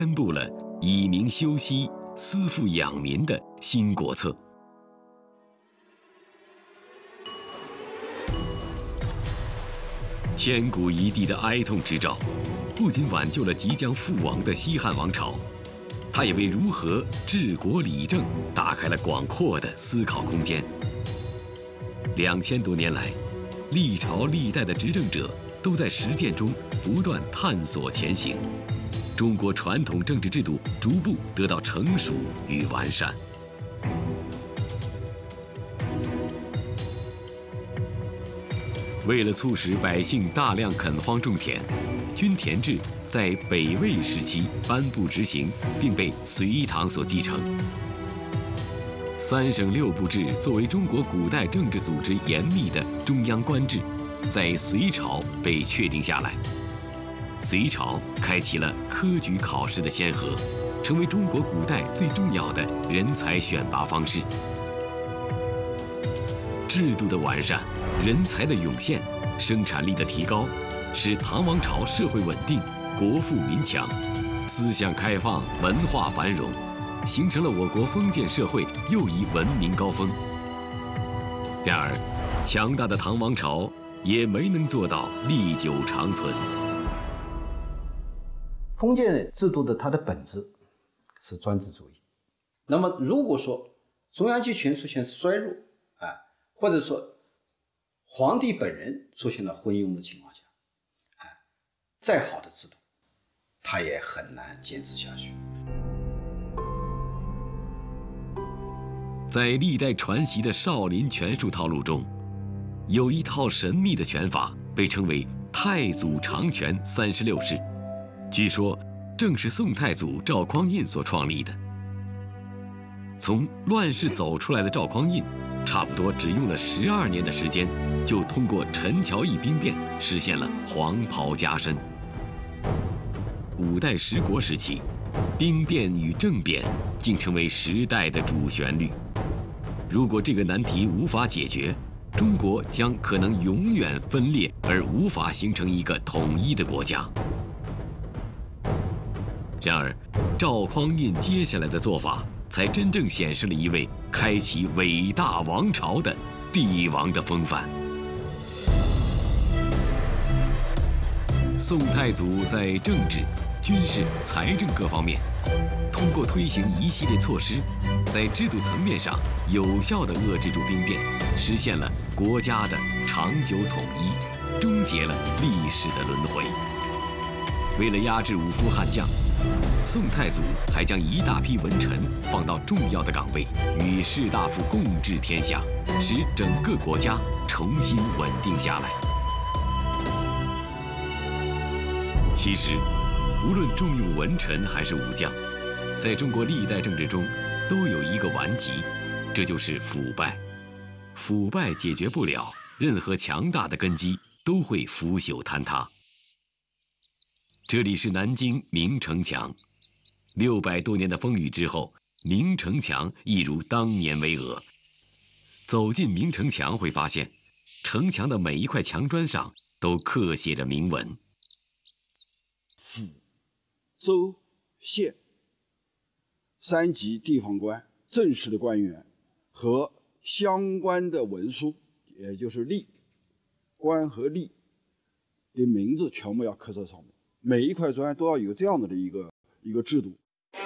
颁布了以民休息、思富养民的新国策。千古一帝的哀痛之诏，不仅挽救了即将覆亡的西汉王朝，它也为如何治国理政打开了广阔的思考空间。2000多年来，历朝历代的执政者都在实践中不断探索前行，中国传统政治制度逐步得到成熟与完善。为了促使百姓大量垦荒种田，均田制在北魏时期颁布执行，并被隋唐所继承。三省六部制作为中国古代政治组织严密的中央官制，在隋朝被确定下来。隋朝开启了科举考试的先河，成为中国古代最重要的人才选拔方式。制度的完善，人才的涌现，生产力的提高，使唐王朝社会稳定，国富民强，思想开放，文化繁荣，形成了我国封建社会又一文明高峰。然而，强大的唐王朝也没能做到历久长存。 封建制度的它的本质是专制主义。那么，如果说中央集权出现衰弱，或者说皇帝本人出现了昏庸的情况下，再好的制度，它也很难坚持下去。 在历代传习的少林拳术套路中，有一套神秘的拳法被称为太祖长拳36式，据说正是宋太祖赵匡胤所创立的。从乱世走出来的赵匡胤，差不多只用了12年的时间，就通过陈桥驿兵变实现了黄袍加身。五代十国时期，兵变与政变竟成为时代的主旋律。如果这个难题无法解决，中国将可能永远分裂而无法形成一个统一的国家。然而，赵匡胤接下来的做法，才真正显示了一位开启伟大王朝的帝王的风范。宋太祖在政治、军事、财政各方面，通过推行一系列措施，在制度层面上有效地遏制住兵变，实现了国家的长久统一，终结了历史的轮回。为了压制武夫悍将，宋太祖还将一大批文臣放到重要的岗位，与士大夫共治天下，使整个国家重新稳定下来。其实，无论重用文臣还是武将，在中国历代政治中都有一个顽疾，这就是腐败。腐败解决不了，任何强大的根基都会腐朽坍塌。这里是南京明城墙，600多年的风雨之后，明城墙一如当年巍峨。走进明城墙，会发现，城墙的每一块墙砖上都刻写着铭文。 府、州、县3级地方官、正式的官员和相关的文书，也就是吏、官和吏的名字全部要刻在上面。每一块砖都要有这样的一个制度。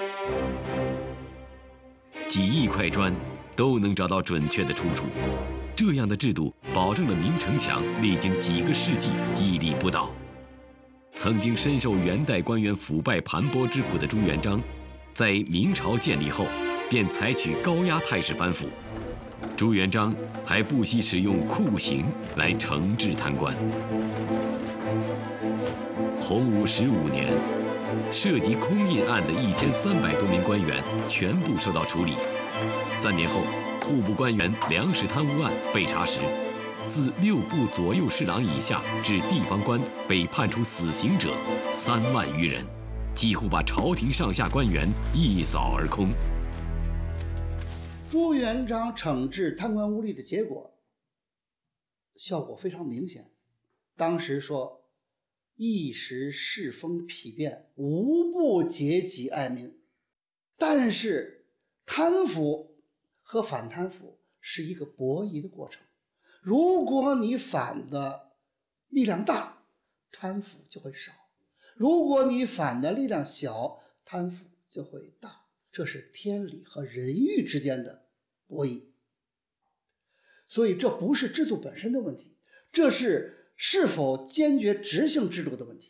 几亿块砖都能找到准确的出处，这样的制度保证了明城墙历经几个世纪屹立不倒。曾经深受元代官员腐败盘剥之苦的朱元璋，在明朝建立后，便采取高压态势反腐。朱元璋还不惜使用酷刑来惩治贪官。洪武15年，涉及空印案的1300多名官员全部受到处理。3年后，户部官员粮食贪污案被查实，自6部左右侍郎以下至地方官被判处死刑者3万余人，几乎把朝廷上下官员一扫而空。 朱元璋惩治贪官污吏的结果，效果非常明显。当时说， 一时世风丕变，无不阶级爱民。但是贪腐和反贪腐是一个博弈的过程，如果你反的力量大，贪腐就会少；如果你反的力量小，贪腐就会大。这是天理和人欲之间的博弈。所以这不是制度本身的问题，这是否坚决执行制度的问题。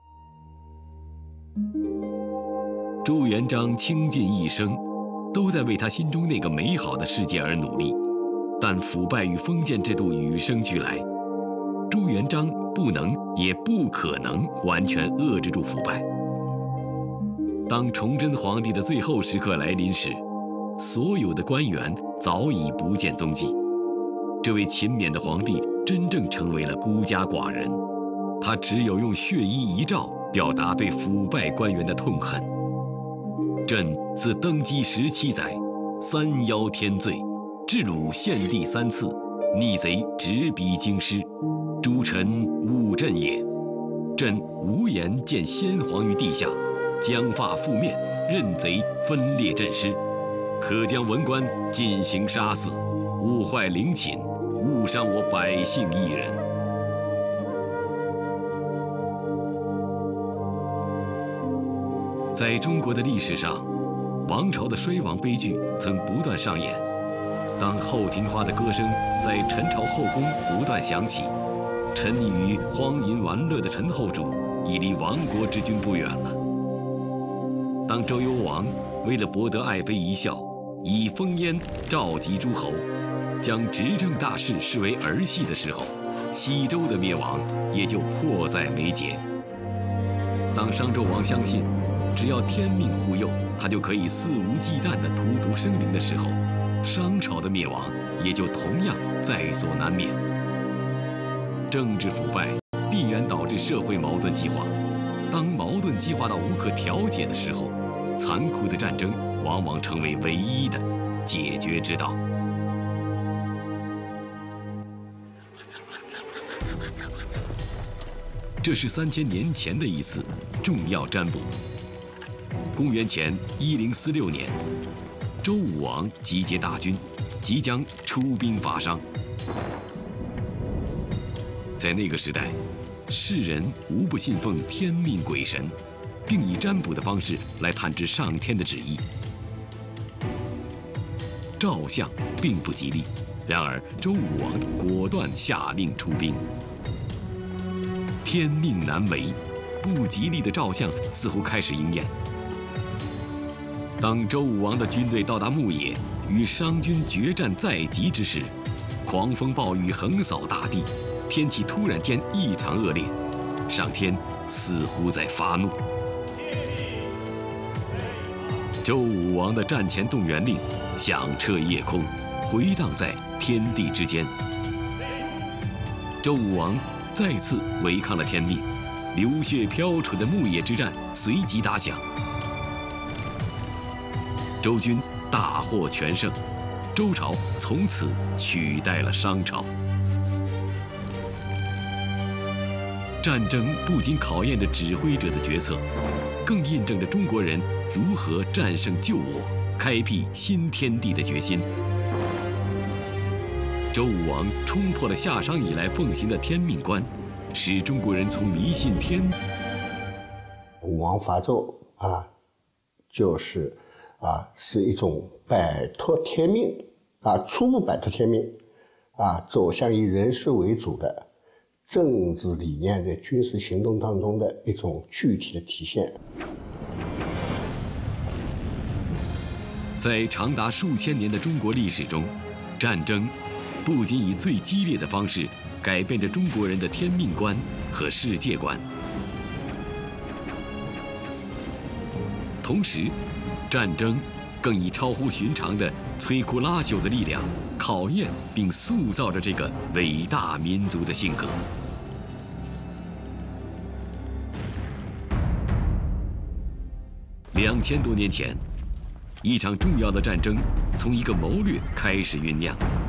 朱元璋倾尽一生，都在为他心中那个美好的世界而努力，但腐败与封建制度与生俱来，朱元璋不能也不可能完全遏制住腐败。当崇祯皇帝的最后时刻来临时，所有的官员早已不见踪迹。这位勤勉的皇帝真正成为了孤家寡人，他只有用血衣遗诏表达对腐败官员的痛恨。朕自登基17载，3邀天罪，治虏献帝3次，逆贼直逼京师，诸臣误朕也。朕无颜见先皇于地下，将发覆面，任贼分裂朕师，可将文官进行杀死，误坏陵寝，误伤我百姓一人。在中国的历史上，王朝的衰亡悲剧曾不断上演。当后庭花的歌声在陈朝后宫不断响起，沉溺于荒淫玩乐的陈后主已离亡国之君不远了。当周幽王为了博得爱妃一笑，以烽烟召集诸侯，将执政大事视为儿戏的时候，西周的灭亡也就迫在眉睫。当商纣王相信只要天命护佑，他就可以肆无忌惮地荼毒生灵的时候，商朝的灭亡也就同样在所难免。政治腐败必然导致社会矛盾激化，当矛盾激化到无可调解的时候，残酷的战争往往成为唯一的解决之道。这是3000年前的一次重要占卜。公元前1046年，周武王集结大军，即将出兵伐商。在那个时代，世人无不信奉天命鬼神，并以占卜的方式来探知上天的旨意。照相并不吉利，然而周武王果断下令出兵。天命难违，不吉利的照相似乎开始应验。当周武王的军队到达牧野，与商军决战在即之时，狂风暴雨横扫大地，天气突然间异常恶劣，上天似乎在发怒。周武王的战前动员令响彻夜空，回荡在天地之间。周武王再次违抗了天命，流血飘杵的牧野之战随即打响。周军大获全胜，周朝从此取代了商朝。战争不仅考验着指挥者的决策，更印证着中国人如何战胜旧我、开辟新天地的决心。周武王冲破了夏商以来奉行的天命观，使中国人从迷信天。 武王伐纣是一种摆脱天命初步摆脱天命走向以人事为主的政治理念在军事行动当中的一种具体的体现。 在长达数千年的中国历史中，战争不仅以最激烈的方式改变着中国人的天命观和世界观，同时战争更以超乎寻常的摧枯拉朽的力量考验并塑造着这个伟大民族的性格。2000多年前，一场重要的战争从一个谋略开始酝酿。